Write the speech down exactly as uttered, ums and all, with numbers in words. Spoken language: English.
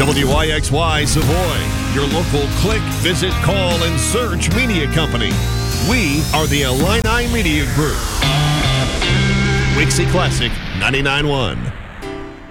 W I X Y Savoy, your local click, visit, call, and search media company. We are the Illini Media Group. Wixie Classic ninety-nine point one.